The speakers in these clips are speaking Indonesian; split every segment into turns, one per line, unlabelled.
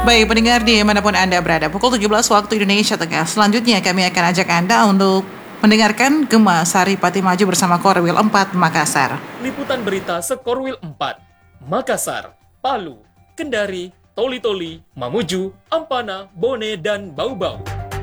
Baik pendengar dimanapun Anda berada, pukul 17 waktu Indonesia Tengah. Selanjutnya kami akan ajak Anda untuk mendengarkan Gema Saripati Maju bersama Korwil 4 Makassar.
Liputan berita Sekorwil 4, Makassar, Palu, Kendari, Toli-Toli, Mamuju, Ampana, Bone, dan Bau-Bau.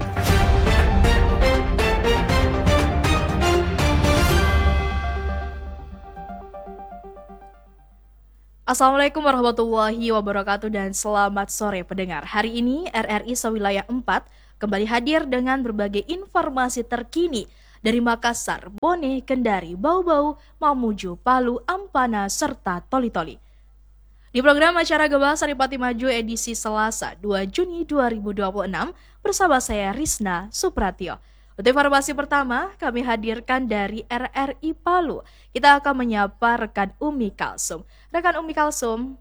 Assalamualaikum warahmatullahi wabarakatuh dan selamat sore pendengar. Hari ini RRI Sewilayah 4 kembali hadir dengan berbagai informasi terkini dari Makassar, Bone, Kendari, Bau-Bau, Mamuju, Palu, Ampana, serta Toli-Toli. Di program acara Gema Saripati Maju edisi Selasa 2 Juni 2026 bersama saya Risna Supratio. Untuk informasi pertama, kami hadirkan dari RRI Palu. Kita akan menyapa rekan Umi Kalsum. Rekan Umi Kalsum.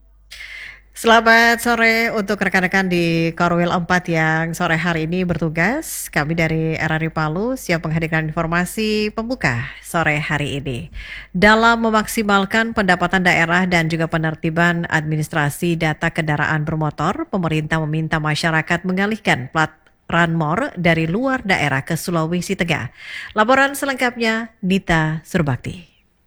Selamat sore untuk rekan-rekan di Korwil 4 yang sore hari ini bertugas. Kami dari RRI Palu siap menghadirkan informasi pembuka sore hari ini. Dalam memaksimalkan pendapatan daerah dan juga penertiban administrasi data kendaraan bermotor, pemerintah meminta masyarakat mengalihkan plat Ranmor dari luar daerah ke Sulawesi Tengah. Laporan selengkapnya Dita Surbakti.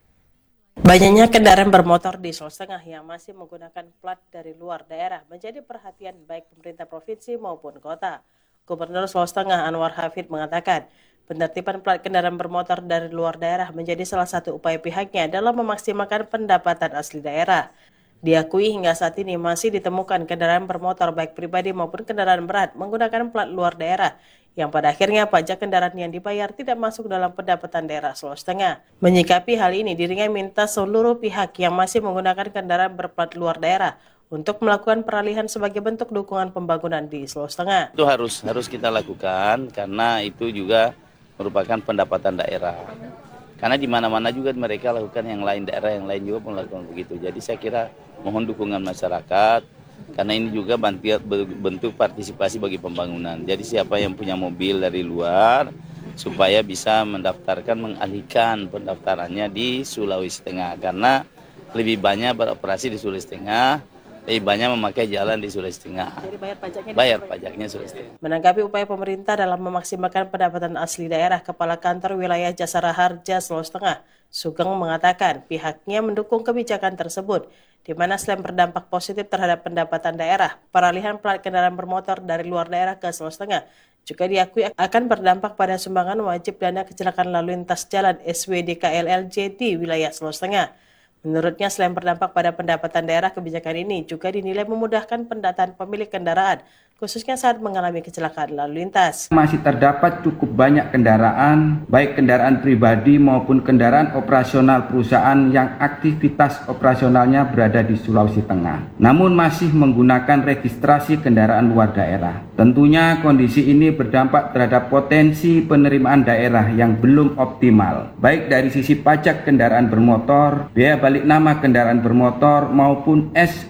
Banyaknya kendaraan bermotor di Sulawesi Tengah yang masih menggunakan plat dari luar daerah menjadi perhatian baik pemerintah provinsi maupun kota. Gubernur Sulawesi Tengah Anwar Hafid mengatakan, penertiban plat kendaraan bermotor dari luar daerah menjadi salah satu upaya pihaknya dalam memaksimalkan pendapatan asli daerah. Diakui hingga saat ini masih ditemukan kendaraan bermotor baik pribadi maupun kendaraan berat menggunakan plat luar daerah yang pada akhirnya pajak kendaraan yang dibayar tidak masuk dalam pendapatan daerah Sulawesi Tengah. Menyikapi hal ini, dirinya minta seluruh pihak yang masih menggunakan kendaraan berplat luar daerah untuk melakukan peralihan sebagai bentuk dukungan pembangunan di Sulawesi Tengah.
Itu harus kita lakukan karena itu juga merupakan pendapatan daerah. Karena di mana-mana juga mereka lakukan yang lain, daerah yang lain juga melakukan begitu. Jadi saya kira mohon dukungan masyarakat karena ini juga bentuk partisipasi bagi pembangunan. Jadi siapa yang punya mobil dari luar supaya bisa mengalihkan pendaftarannya di Sulawesi Tengah karena lebih banyak beroperasi di Sulawesi Tengah. Lebih banyak memakai jalan di Sulawesi Tengah.
Jadi
bayar pajaknya Sulawesi Tengah.
Menanggapi upaya pemerintah dalam memaksimalkan pendapatan asli daerah, Kepala Kantor Wilayah Jasara Harja Sulawesi Tengah, Sugeng mengatakan pihaknya mendukung kebijakan tersebut, di mana selain berdampak positif terhadap pendapatan daerah, peralihan plat kendaraan bermotor dari luar daerah ke Sulawesi Tengah juga diakui akan berdampak pada sumbangan wajib dana kecelakaan lalu lintas jalan SWDKLLJ di wilayah Sulawesi Tengah. Menurutnya, selain berdampak pada pendapatan daerah, kebijakan ini juga dinilai memudahkan pendataan pemilik kendaraan, khususnya saat mengalami kecelakaan lalu lintas.
Masih terdapat cukup banyak kendaraan, baik kendaraan pribadi maupun kendaraan operasional perusahaan yang aktivitas operasionalnya berada di Sulawesi Tengah, namun masih menggunakan registrasi kendaraan luar daerah. Tentunya kondisi ini berdampak terhadap potensi penerimaan daerah yang belum optimal, baik dari sisi pajak kendaraan bermotor, biaya balik nama kendaraan bermotor maupun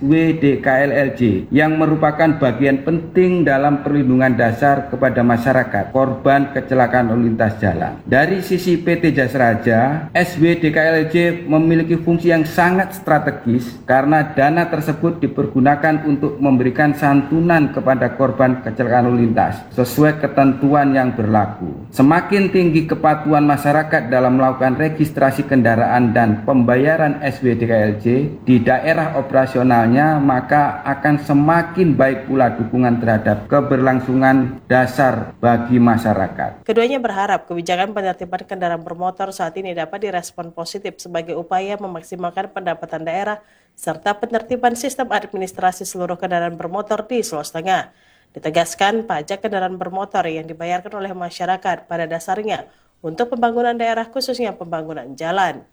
SWDKLLJ yang merupakan bagian penting dalam perlindungan dasar kepada masyarakat korban kecelakaan lalu lintas jalan. Dari sisi PT Jasara Harja, SWDKLLJ memiliki fungsi yang sangat strategis karena dana tersebut dipergunakan untuk memberikan santunan kepada korban kecelakaan lalu lintas sesuai ketentuan yang berlaku. Semakin tinggi kepatuhan masyarakat dalam melakukan registrasi kendaraan dan pembayaran SWDKLJ di daerah operasionalnya, maka akan semakin baik pula dukungan terhadap keberlangsungan dasar bagi masyarakat.
Keduanya berharap kebijakan penertiban kendaraan bermotor saat ini dapat direspon positif sebagai upaya memaksimalkan pendapatan daerah serta penertiban sistem administrasi seluruh kendaraan bermotor di Sulawesi Tengah. Ditegaskan, pajak kendaraan bermotor yang dibayarkan oleh masyarakat pada dasarnya untuk pembangunan daerah, khususnya pembangunan jalan.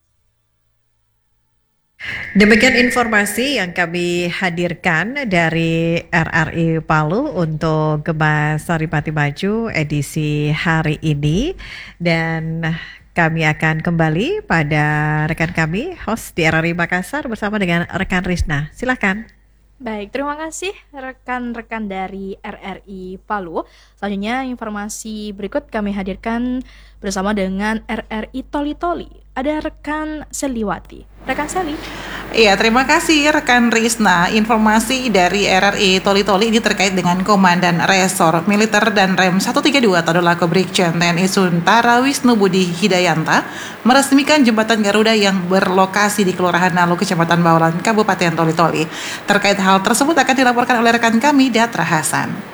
Demikian informasi yang kami hadirkan dari RRI Palu untuk Gema Saripati Maju edisi hari ini, dan kami akan kembali pada rekan kami host di RRI Makassar bersama dengan rekan Risna. Silakan.
Baik, terima kasih rekan-rekan dari RRI Palu. Selanjutnya informasi berikut kami hadirkan bersama dengan RRI Toli-Toli. Ada rekan Seliwati. Rekan Seli.
Iya, terima kasih rekan Risna. Informasi dari RRI Toli-Toli ini terkait dengan Komandan Resor Militer dan Rem 132 Tadulako Brigjen TNI Suntara Wisnu Budi Hidayanta meresmikan jembatan Garuda yang berlokasi di Kelurahan Nalu, Kecamatan Baulan, Kabupaten Toli-Toli. Terkait hal tersebut akan dilaporkan oleh rekan kami, Datra Hasan.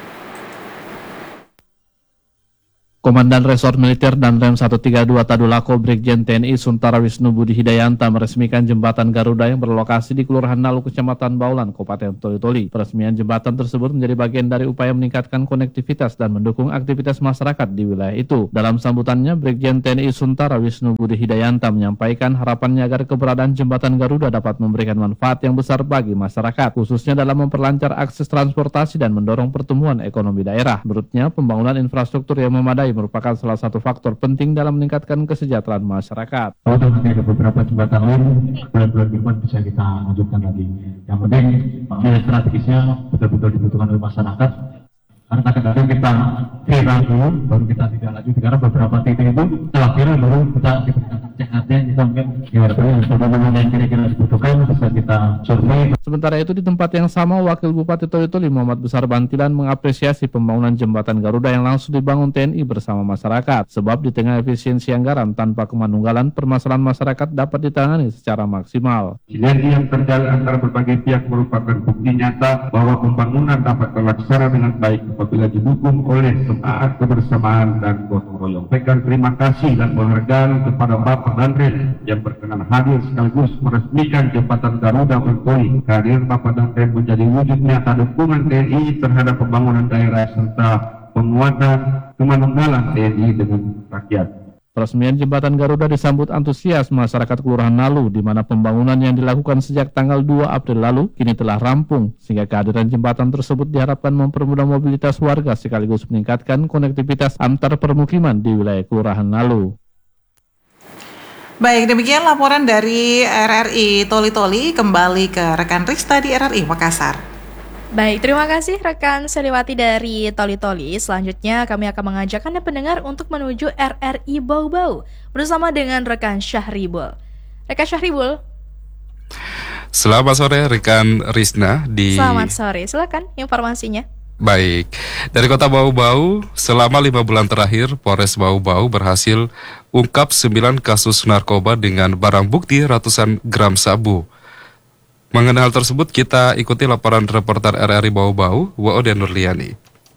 Komandan Resor Militer dan Rem 132 Tadulako Brigjen TNI Suntara Wisnu Budi Hidayanta meresmikan jembatan Garuda yang berlokasi di Kelurahan Nalu, Kecamatan Baulan, Kabupaten Toli-Toli. Peresmian jembatan tersebut menjadi bagian dari upaya meningkatkan konektivitas dan mendukung aktivitas masyarakat di wilayah itu. Dalam sambutannya, Brigjen TNI Suntara Wisnu Budi Hidayanta menyampaikan harapannya agar keberadaan jembatan Garuda dapat memberikan manfaat yang besar bagi masyarakat, khususnya dalam memperlancar akses transportasi dan mendorong pertumbuhan ekonomi daerah. Menurutnya, pembangunan infrastruktur yang memadai merupakan salah satu faktor penting dalam meningkatkan kesejahteraan masyarakat.
Kalau nanti ada beberapa jembatan lain, bulan-bulan depan bisa kita lanjutkan lagi. Yang penting nilai strategisnya betul-betul dibutuhkan oleh masyarakat. Karena kadang-kadang kita viral dulu, baru kita tidak lanjut. Karena beberapa titik itu setelah viral baru kita diberikan CAT, kita mungkin yang kira-kira dibutuhkan bisa kita survei.
Sementara itu di tempat yang sama, Wakil Bupati Toli-Toli Muhammad Besar Bantilan mengapresiasi pembangunan jembatan Garuda yang langsung dibangun TNI bersama masyarakat. Sebab di tengah efisiensi anggaran tanpa kemanunggalan, permasalahan masyarakat dapat ditangani secara maksimal.
Sinergi yang terjalin antara berbagai pihak merupakan bukti nyata bahwa pembangunan dapat terlaksana dengan baik apabila didukung oleh semangat kebersamaan dan gotong royong. Terima kasih dan penghargaan kepada Bapak Danrem yang berkenan hadir sekaligus meresmikan jembatan Garuda Toli. Kehadiran Bapak Danrem menjadi wujud nyata dukungan TNI terhadap pembangunan daerah serta penguatan kemanunggalan TNI dengan rakyat.
Peresmian jembatan Garuda disambut antusias masyarakat Kelurahan Nalu, di mana pembangunan yang dilakukan sejak tanggal 2 April lalu kini telah rampung, sehingga kehadiran jembatan tersebut diharapkan mempermudah mobilitas warga sekaligus meningkatkan konektivitas antar permukiman di wilayah Kelurahan Nalu.
Baik, demikian laporan dari RRI Toli-Toli. Kembali ke rekan Rista di RRI Makassar.
Baik, terima kasih rekan Seliwati dari Toli-Toli. Selanjutnya kami akan mengajak Anda pendengar untuk menuju RRI Bau-Bau bersama dengan rekan Syahribul. Rekan Syahribul.
Selamat sore rekan Risna di...
Selamat sore, silakan informasinya.
Baik, dari kota Bau-Bau, selama 5 bulan terakhir, Polres Bau-Bau berhasil ungkap 9 kasus narkoba dengan barang bukti ratusan gram sabu. Mengenai hal tersebut, kita ikuti laporan reporter RRI Bau-Bau, Waode Nurliani.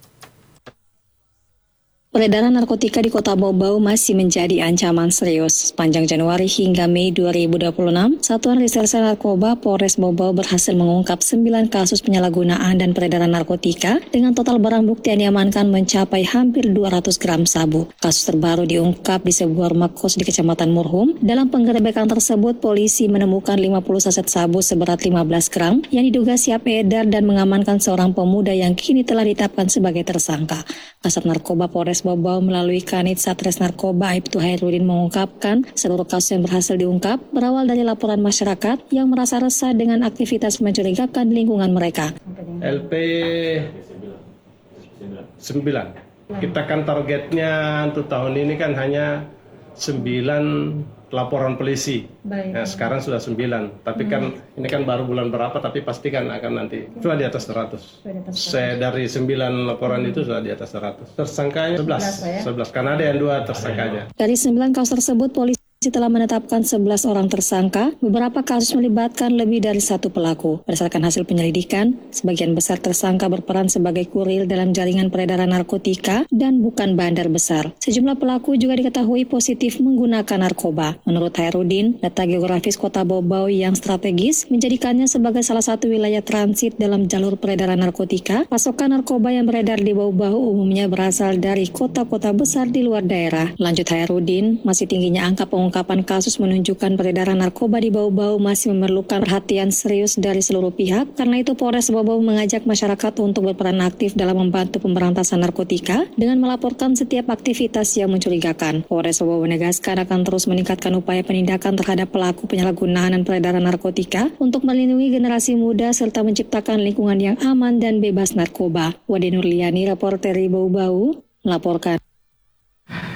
Peredaran narkotika di kota Bau-Bau masih menjadi ancaman serius. Sepanjang Januari hingga Mei 2026, Satuan Reserse Narkoba Polres Bau-Bau berhasil mengungkap 9 kasus penyalahgunaan dan peredaran narkotika dengan total barang bukti yang diamankan mencapai hampir 200 gram sabu. Kasus terbaru diungkap di sebuah rumah kos di Kecamatan Murhum. Dalam penggerebekan tersebut, polisi menemukan 50 saset sabu seberat 15 gram yang diduga siap edar dan mengamankan seorang pemuda yang kini telah ditetapkan sebagai tersangka. Kasat Narkoba Polres Bau-Bau melalui Kanit Satres Narkoba Aibtu Hairudin mengungkapkan seluruh kasus yang berhasil diungkap berawal dari laporan masyarakat yang merasa resah dengan aktivitas mencurigakan di lingkungan mereka.
LP 9. Kita kan targetnya untuk tahun ini kan hanya 9 laporan polisi. Nah, sekarang sudah 9. Tapi kan ini kan baru bulan berapa, tapi pasti kan akan nanti sudah di atas 100. Dari 9 laporan itu sudah di atas 100. Tersangkanya 11 karena ada yang 2 tersangkanya.
Dari 9 kasus tersebut, polisi telah menetapkan 11 orang tersangka. Beberapa kasus melibatkan lebih dari 1 pelaku. Berdasarkan hasil penyelidikan, sebagian besar tersangka berperan sebagai kurir dalam jaringan peredaran narkotika dan bukan bandar besar. Sejumlah pelaku juga diketahui positif menggunakan narkoba. Menurut Hairudin, data geografis kota Bau-Bau yang strategis menjadikannya sebagai salah satu wilayah transit dalam jalur peredaran narkotika. Pasokan narkoba yang beredar di Bau-Bau umumnya berasal dari kota-kota besar di luar daerah. Lanjut Hairudin, masih tingginya angka pengungkapan kasus menunjukkan peredaran narkoba di Bau-Bau masih memerlukan perhatian serius dari seluruh pihak. Karena itu Polres Bau-Bau mengajak masyarakat untuk berperan aktif dalam membantu pemberantasan narkotika dengan melaporkan setiap aktivitas yang mencurigakan. Polres Bau-Bau menegaskan akan terus meningkatkan upaya penindakan terhadap pelaku penyalahgunaan dan peredaran narkotika untuk melindungi generasi muda serta menciptakan lingkungan yang aman dan bebas narkoba. Wade Nurliani, reporter Bau-Bau, melaporkan.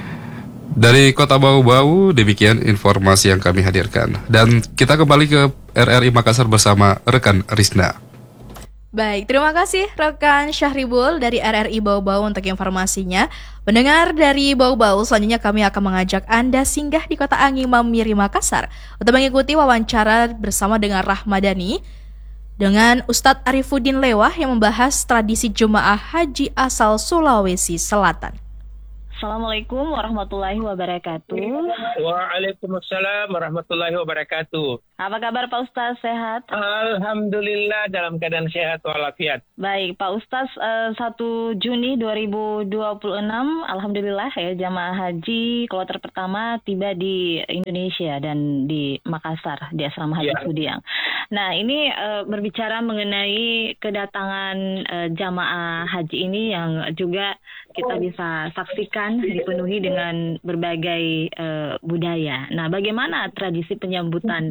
Dari kota Bau-Bau, demikian informasi yang kami hadirkan. Dan kita kembali ke RRI Makassar bersama rekan Rizna.
Baik, terima kasih rekan Syahribul dari RRI Bau-Bau untuk informasinya. Pendengar dari Bau-Bau, selanjutnya kami akan mengajak Anda singgah di Kota Angin Mamiri Makassar untuk mengikuti wawancara bersama dengan Rahmadani dengan Ustadz Arifuddin Lewah yang membahas tradisi jemaah haji asal Sulawesi Selatan.
Assalamualaikum warahmatullahi wabarakatuh.
Waalaikumsalam warahmatullahi wabarakatuh.
Apa kabar Pak Ustaz, sehat?
Alhamdulillah dalam keadaan sehat walafiat.
Baik Pak Ustaz, 1 Juni 2026 Alhamdulillah ya jamaah haji kloter pertama tiba di Indonesia dan di Makassar di Asrama Haji Sudiang. Nah ini berbicara mengenai kedatangan jamaah haji ini yang juga kita bisa saksikan dipenuhi dengan berbagai budaya. Nah, bagaimana tradisi penyambutan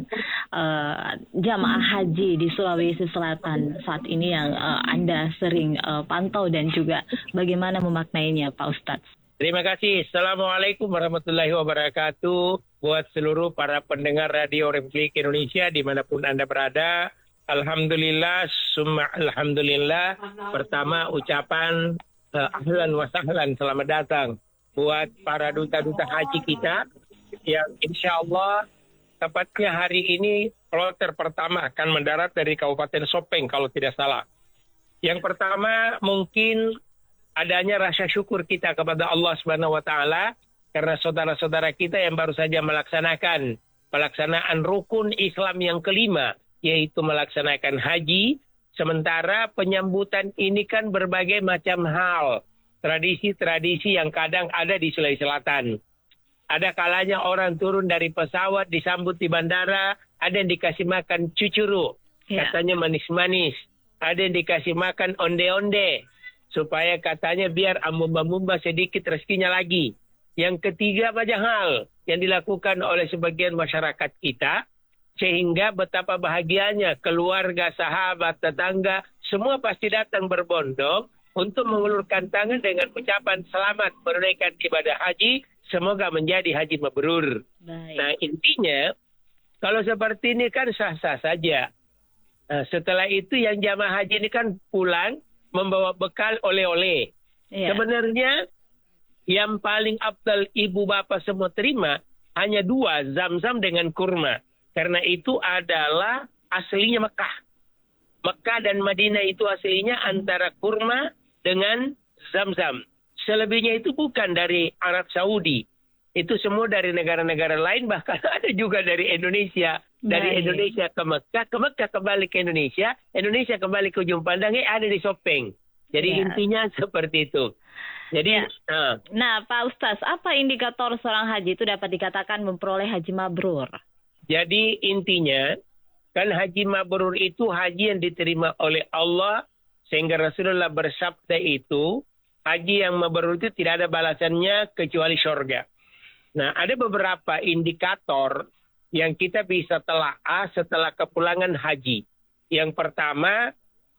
jamaah haji di Sulawesi Selatan saat ini yang Anda sering pantau dan juga bagaimana memaknainya, Pak Ustadz?
Terima kasih. Assalamualaikum warahmatullahi wabarakatuh. Buat seluruh para pendengar Radio Republik Indonesia dimanapun Anda berada. Alhamdulillah, summa alhamdulillah. Pertama ucapan ahlan wa sahlan, selamat datang buat para duta-duta haji kita yang insya Allah tepatnya hari ini kloter pertama akan mendarat dari Kabupaten Sopeng kalau tidak salah. Yang pertama mungkin adanya rasa syukur kita kepada Allah Subhanahu wa taala karena saudara-saudara kita yang baru saja melaksanakan pelaksanaan rukun Islam yang kelima yaitu melaksanakan haji. Sementara penyambutan ini kan berbagai macam hal. Tradisi-tradisi yang kadang ada di Sulawesi Selatan. Ada kalanya orang turun dari pesawat disambut di bandara. Ada yang dikasih makan cucuru. Katanya manis-manis. Ada yang dikasih makan onde-onde. Supaya katanya biar amumba-mumba sedikit rezekinya lagi. Yang ketiga banyak hal yang dilakukan oleh sebagian masyarakat kita. Sehingga betapa bahagianya keluarga, sahabat, tetangga, semua pasti datang berbondong untuk mengulurkan tangan dengan ucapan selamat menunaikan ibadah haji, semoga menjadi haji mabrur. Nah intinya, kalau seperti ini kan sah-sah saja. Nah, setelah itu yang jamaah haji ini kan pulang membawa bekal oleh-oleh. Sebenarnya yang paling afdal ibu bapak semua terima hanya 2, Zam-Zam dengan kurma. Karena itu adalah aslinya Mekah. Mekah dan Madinah itu aslinya antara kurma dengan Zam-Zam. Selebihnya itu bukan dari Arab Saudi. Itu semua dari negara-negara lain, bahkan ada juga dari Indonesia. Dari Indonesia ke Mekah kembali ke Indonesia kembali ke ujung pandang, ada di Sopeng. Jadi intinya seperti itu. Jadi,
nah Pak Ustaz, apa indikator seorang haji itu dapat dikatakan memperoleh haji mabrur?
Jadi intinya, kan haji mabrur itu haji yang diterima oleh Allah, sehingga Rasulullah bersabda itu, haji yang mabrur itu tidak ada balasannya kecuali surga. Nah, ada beberapa indikator yang kita bisa telaah setelah kepulangan haji. Yang pertama,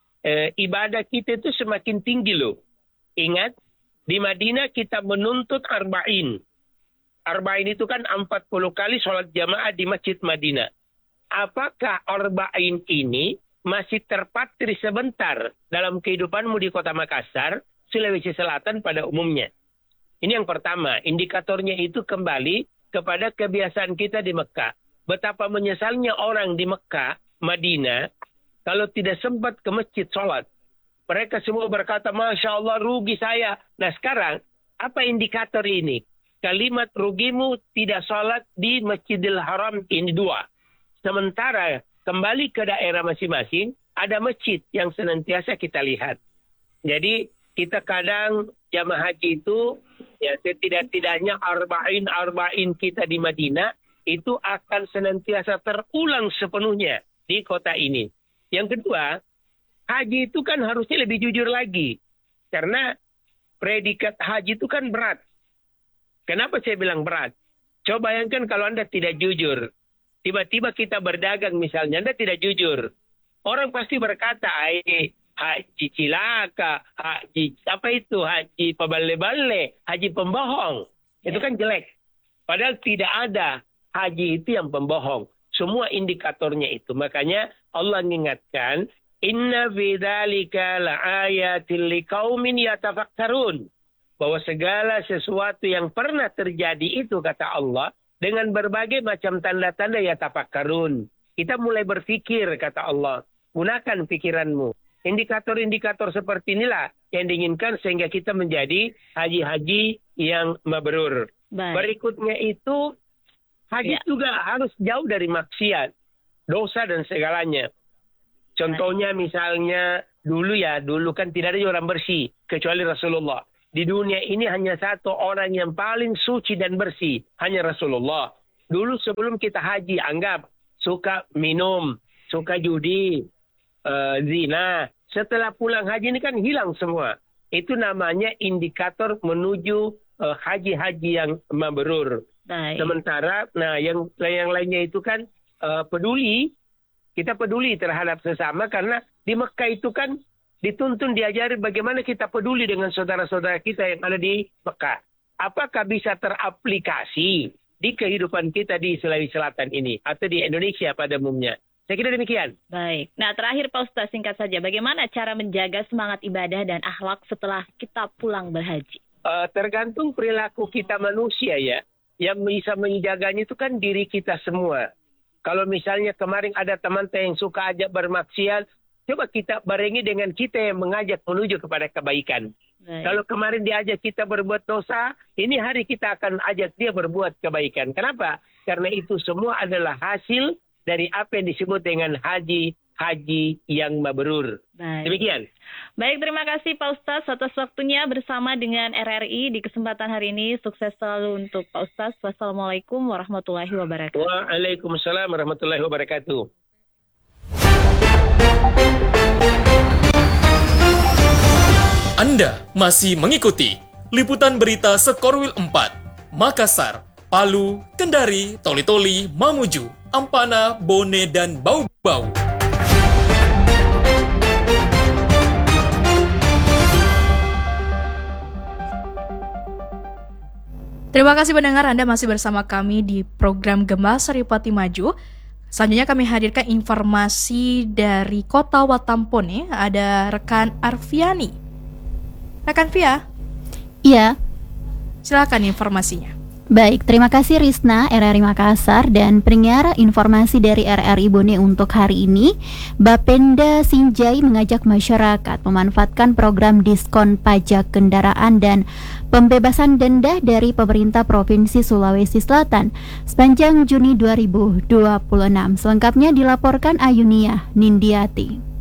ibadah kita itu semakin tinggi loh. Ingat, di Madinah kita menuntut arba'in. Arba'in itu kan 40 kali sholat jamaah di Masjid Madinah. Apakah arba'in ini masih terpatri sebentar dalam kehidupanmu di Kota Makassar, Sulawesi Selatan pada umumnya? Ini yang pertama. Indikatornya itu kembali kepada kebiasaan kita di Mekah. Betapa menyesalnya orang di Mekah, Madinah, kalau tidak sempat ke masjid sholat. Mereka semua berkata, Masya Allah rugi saya. Nah sekarang, apa indikator ini? Kalimat rugimu tidak sholat di Masjidil Haram ini 2. Sementara kembali ke daerah masing-masing, ada masjid yang senantiasa kita lihat. Jadi kita kadang jamaah haji itu, ya setidak-tidaknya arba'in kita di Madinah, itu akan senantiasa terulang sepenuhnya di kota ini. Yang kedua, haji itu kan harusnya lebih jujur lagi. Karena predikat haji itu kan berat. Kenapa saya bilang berat? Coba bayangkan kalau Anda tidak jujur. Tiba-tiba kita berdagang misalnya, Anda tidak jujur. Orang pasti berkata, haji cilaka, haji apa itu, haji pebale-bale, haji pembohong. Itu kan jelek. Padahal tidak ada haji itu yang pembohong. semua indikatornya itu. Makanya Allah mengingatkan, inna fi dzalika laayatil liqaumin yatafakkarun. Bahwa segala sesuatu yang pernah terjadi itu, kata Allah, dengan berbagai macam tanda-tanda yatafakkarun. Kita mulai berpikir, kata Allah. Gunakan pikiranmu. Indikator-indikator seperti inilah yang diinginkan sehingga kita menjadi haji-haji yang mabrur. Berikutnya itu, haji juga harus jauh dari maksiat, dosa dan segalanya. Contohnya misalnya dulu kan tidak ada orang bersih kecuali Rasulullah. Di dunia ini hanya satu orang yang paling suci dan bersih, hanya Rasulullah. Dulu sebelum kita haji, anggap suka minum, suka judi, zina. Setelah pulang haji ini kan hilang semua. Itu namanya indikator menuju haji-haji yang mabrur. Sementara, yang lainnya itu kan peduli. Kita peduli terhadap sesama karena di Mekah itu kan dituntun diajari bagaimana kita peduli dengan saudara-saudara kita yang ada di Mekah. Apakah bisa teraplikasi di kehidupan kita di Sulawesi Selatan ini atau di Indonesia pada umumnya? Saya kira demikian.
Baik. Nah, terakhir Pak Ustaz, singkat saja, bagaimana cara menjaga semangat ibadah dan akhlak setelah kita pulang berhaji?
Tergantung perilaku kita manusia ya. Yang bisa menjaganya itu kan diri kita semua. Kalau misalnya kemarin ada teman yang suka ajak bermaksiat, coba kita barengi dengan kita yang mengajak menuju kepada kebaikan. Kalau kemarin diajak kita berbuat dosa, ini hari kita akan ajak dia berbuat kebaikan. Kenapa? Karena itu semua adalah hasil dari apa yang disebut dengan haji yang mabrur. Demikian.
Baik, terima kasih Pak Ustaz atas waktunya bersama dengan RRI di kesempatan hari ini. Sukses selalu untuk Pak Ustaz. Wassalamualaikum warahmatullahi wabarakatuh.
Waalaikumsalam warahmatullahi wabarakatuh.
Anda masih mengikuti liputan berita Sekorwil 4, Makassar, Palu, Kendari, Toli-Toli, Mamuju, Ampana, Bone, dan Bau-Bau.
Terima kasih pendengar, Anda masih bersama kami di program Gema Seripati Maju. Selanjutnya kami hadirkan informasi dari Kota Watampone. Ada rekan Arfiani. Rekan Via?
Iya.
Silakan informasinya.
Baik, terima kasih Risna, RRI Makassar, dan pendengar informasi dari RRI Bone untuk hari ini. Bapenda Sinjai mengajak masyarakat memanfaatkan program diskon pajak kendaraan dan pembebasan denda dari pemerintah Provinsi Sulawesi Selatan sepanjang Juni 2026. Selengkapnya dilaporkan Ayunia Nindiati.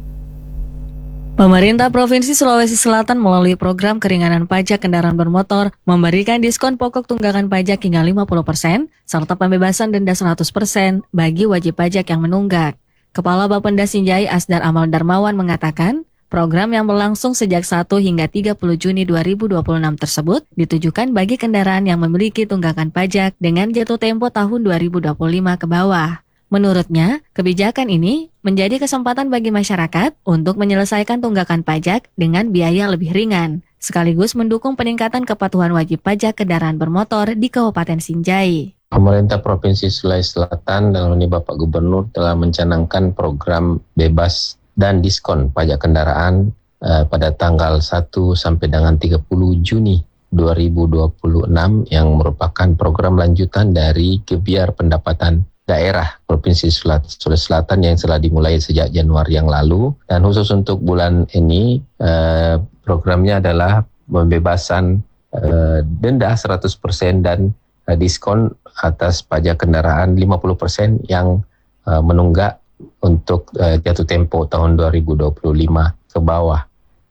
Pemerintah Provinsi Sulawesi Selatan melalui program keringanan pajak kendaraan bermotor memberikan diskon pokok tunggakan pajak hingga 50% serta pembebasan denda 100% bagi wajib pajak yang menunggak. Kepala Bapenda Sinjai Asdar Amal Darmawan mengatakan, program yang berlangsung sejak 1 hingga 30 Juni 2026 tersebut ditujukan bagi kendaraan yang memiliki tunggakan pajak dengan jatuh tempo tahun 2025 ke bawah. Menurutnya, kebijakan ini menjadi kesempatan bagi masyarakat untuk menyelesaikan tunggakan pajak dengan biaya lebih ringan, sekaligus mendukung peningkatan kepatuhan wajib pajak kendaraan bermotor di Kabupaten Sinjai.
Pemerintah Provinsi Sulawesi Selatan dalam ini Bapak Gubernur telah mencanangkan program bebas dan diskon pajak kendaraan pada tanggal 1 sampai dengan 30 Juni 2026 yang merupakan program lanjutan dari Gebiar Pendapatan Daerah Provinsi Sulawesi Selatan yang telah dimulai sejak Januari yang lalu, dan khusus untuk bulan ini programnya adalah pembebasan denda 100% dan diskon atas pajak kendaraan 50% yang menunggak untuk jatuh tempo tahun 2025 ke bawah.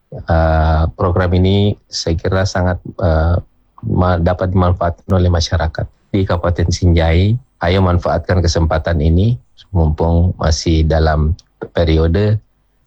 Program ini saya kira sangat dapat dimanfaatkan oleh masyarakat di Kabupaten Sinjai. Ayo manfaatkan kesempatan ini mumpung masih dalam periode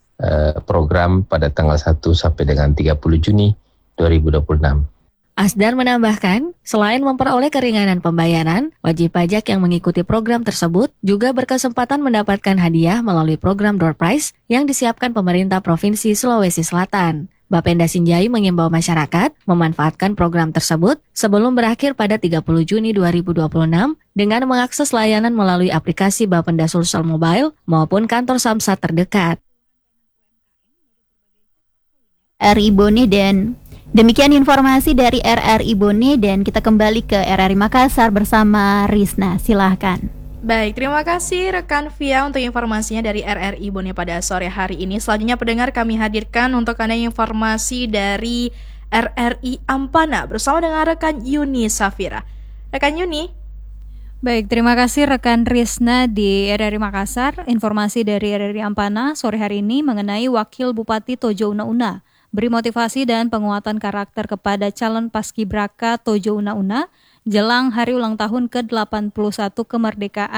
program pada tanggal 1 sampai dengan 30 Juni 2026.
Asdar menambahkan, selain memperoleh keringanan pembayaran, wajib pajak yang mengikuti program tersebut juga berkesempatan mendapatkan hadiah melalui program door prize yang disiapkan pemerintah Provinsi Sulawesi Selatan. Bapenda Sinjai mengimbau masyarakat memanfaatkan program tersebut sebelum berakhir pada 30 Juni 2026 dengan mengakses layanan melalui aplikasi Bapenda Sulsel Mobile maupun kantor Samsat terdekat.
RRI Bone, dan demikian informasi dari RRI Bone, dan kita kembali ke RRI Makassar bersama Rizna. Silahkan.
Baik, terima kasih rekan Via untuk informasinya dari RRI Bone pada sore hari ini. Selanjutnya pendengar, kami hadirkan untuk Anda informasi dari RRI Ampana bersama dengan rekan Yuni Safira. Rekan Yuni.
Baik, terima kasih rekan Rizna di RRI Makassar. Informasi dari RRI Ampana sore hari ini mengenai Wakil Bupati Tojo Una-Una beri motivasi dan penguatan karakter kepada calon paskibraka Tojo Una-Una jelang hari ulang tahun ke-81 kemerdekaan